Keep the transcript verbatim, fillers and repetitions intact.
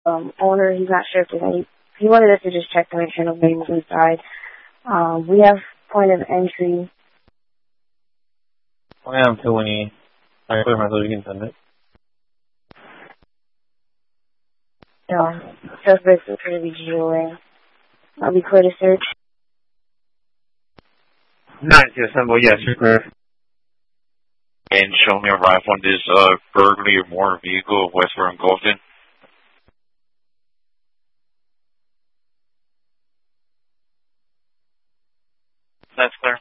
um, owner. He's not sure if there's any. He wanted us to just check to make sure nobody was inside. Um, we have point of entry. 방향 태우니 발걸면서 여기 있는데. No, suspects appear to be G-O-A. I'll be clear to search. nine to assemble, yes, you're clear. And show me a rifle on this uh, burglary of motor vehicle of Westford and Golden. That's clear.